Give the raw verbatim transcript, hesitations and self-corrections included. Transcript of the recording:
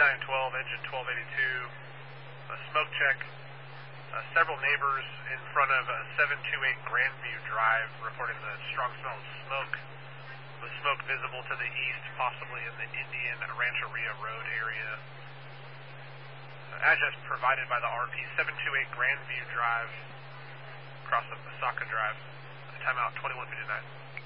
nine twelve, engine twelve eighty-two, a smoke check. Uh, several neighbors in front of uh, seven two eight Grandview Drive reporting the strong smell of smoke, with smoke visible to the east, possibly in the Indian Rancheria Road area. Uh, address provided by the R P, seven two eight Grandview Drive, across of Osaka Drive. Timeout twenty-one fifty-nine.